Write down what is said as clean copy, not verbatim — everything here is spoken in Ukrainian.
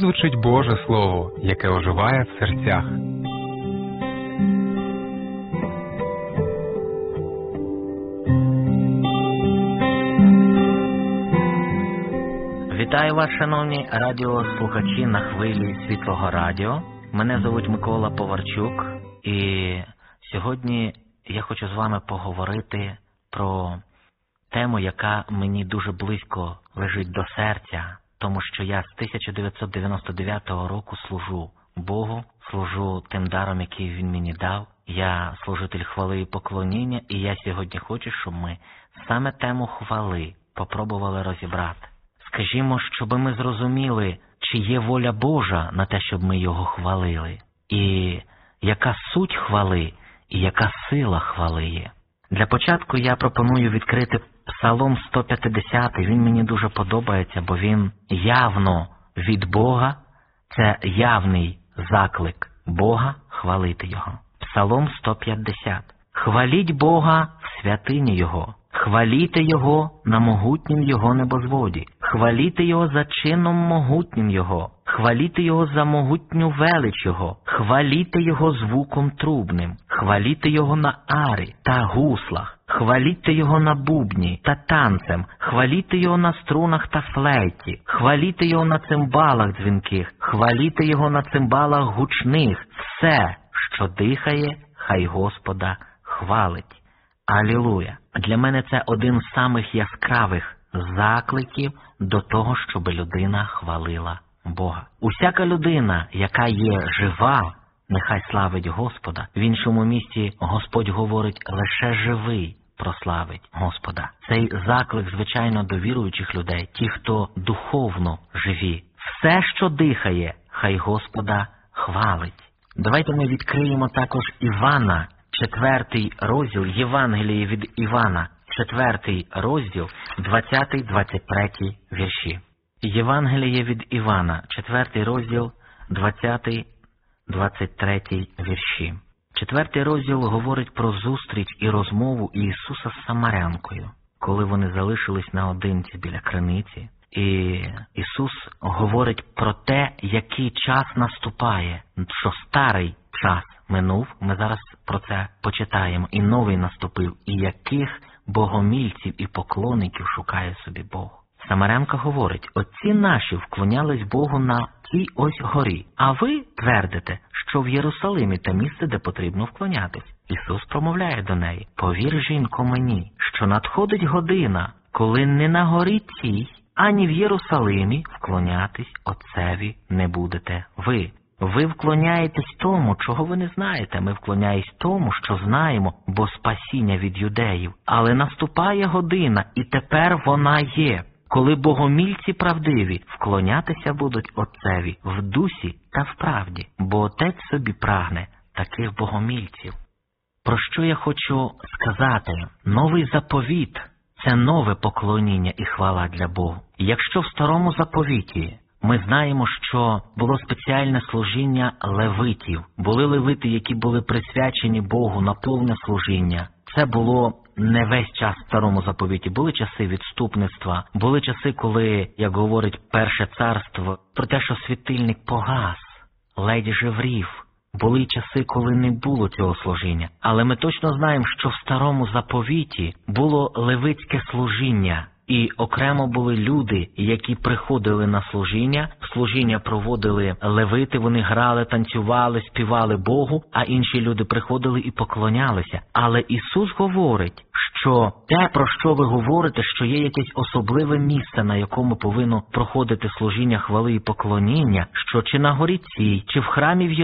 звучить Боже Слово, яке оживає в серцях. Вітаю вас, шановні радіослухачі на хвилі Світлого радіо. Мене звуть Микола Поварчук, і сьогодні я хочу з вами поговорити про тему, яка мені дуже близько лежить до серця, тому що я з 1999 року служу Богу, служу тим даром, який Він мені дав. Я служитель хвали і поклоніння, і я сьогодні хочу, щоб ми саме тему хвали попробували розібрати. Скажімо, щоб ми зрозуміли, чи є воля Божа на те, щоб ми Його хвалили, і яка суть хвали, і яка сила хвали є. Для початку я пропоную відкрити Псалом 150, він мені дуже подобається, бо він явно від Бога, це явний заклик Бога хвалити Його. Псалом 150. «Хваліть Бога в святині Його, хваліте Його на могутнім Його небозводі, хваліте Його за чином могутнім Його, хваліте Його за могутню велич Його, хваліте Його звуком трубним, хваліте Його на арі та гуслах, хваліте Його на бубні та танцем, хваліте Його на струнах та флейті, хваліте Його на цимбалах дзвінких, хваліте Його на цимбалах гучних, все, що дихає, хай Господа хвалить». Алілуя! Для мене це один з самих яскравих закликів до того, щоб людина хвалила Бога. Усяка людина, яка є жива, нехай славить Господа. В іншому місці Господь говорить, лише живий прославить Господа. Цей заклик, звичайно, до віруючих людей, ті, хто духовно живі. Все, що дихає, хай Господа хвалить. Давайте ми відкриємо також Івана, 4 розділ, Євангеліє від Івана, 4 розділ, 20-23 вірші. Євангеліє від Івана, 4 розділ, 20-23 вірші. 4 розділ говорить про зустріч і розмову Ісуса з самарянкою, коли вони залишились наодинці біля криниці. І Ісус говорить про те, який час наступає, що старий час минув, ми зараз про це почитаємо, і новий наступив, і яких богомільців і поклонників шукає собі Бог. Самарянка говорить, отці наші вклонялись Богу на тій ось горі, а ви твердите, що в Єрусалимі те місце, де потрібно вклонятись. Ісус промовляє до неї, повір, жінко, мені, що надходить година, коли не на горі цій, ані в Єрусалимі вклонятись Отцеві не будете ви. Ви вклоняєтесь тому, чого ви не знаєте. Ми вклоняємось тому, що знаємо, бо спасіння від юдеїв. Але наступає година, і тепер вона є, коли богомільці правдиві вклонятися будуть Отцеві в дусі та в правді, бо Отець собі прагне таких богомільців. Про що я хочу сказати? Новий заповіт – це нове поклоніння і хвала для Бога. Якщо в старому заповіті ми знаємо, що було спеціальне служіння левитів. Були левити, які були присвячені Богу на повне служіння. Це було не весь час в старому заповіті. Були часи відступництва, були часи, коли, як говорить Перше царство, про те, що світильник погас, ледь жеврів. Були часи, коли не було цього служіння. Але ми точно знаємо, що в старому заповіті було левицьке служіння. І окремо були люди, які приходили на служіння проводили левити, вони грали, танцювали, співали Богу, а інші люди приходили і поклонялися. Але Ісус говорить, що те, про що ви говорите, що є якесь особливе місце, на якому повинно проходити служіння хвали і поклоніння, що чи на горі цій, чи в храмі в